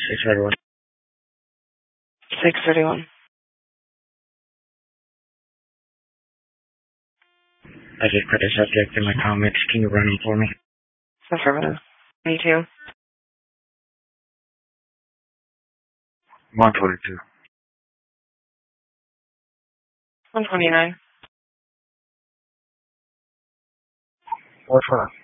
631. 631. I just put the subject in my comments. Can you run them for me? Affirmative. Me too. 122. 129. 412.